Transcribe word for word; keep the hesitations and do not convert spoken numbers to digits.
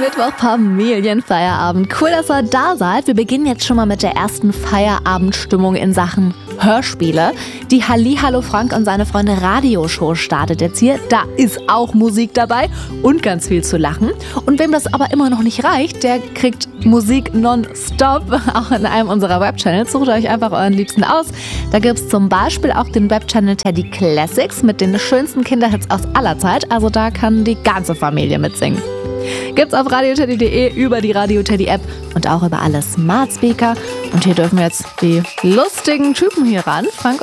Mittwoch Familienfeierabend. Cool, dass ihr da seid. Wir beginnen jetzt schon mal mit der ersten Feierabendstimmung in Sachen Hörspiele. Die Hallihallo Frank und seine Freunde Radioshow startet jetzt hier. Da ist auch Musik dabei und ganz viel zu lachen. Und wem das aber immer noch nicht reicht, der kriegt Musik nonstop, auch in einem unserer Webchannels. Sucht euch einfach euren Liebsten aus. Da gibt es zum Beispiel auch den Webchannel Teddy Classics mit den schönsten Kinderhits aus aller Zeit. Also da kann die ganze Familie mitsingen. Gibt's auf radioteddy punkt de, über die Radio Teddy App und auch über alle Smart Speaker. Und hier dürfen jetzt die lustigen Typen hier ran, Frank